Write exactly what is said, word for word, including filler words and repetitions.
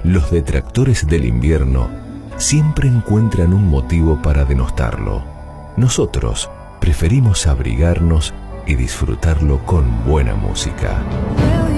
Los detractores del invierno siempre encuentran un motivo para denostarlo. Nosotros preferimos abrigarnos y disfrutarlo con buena música.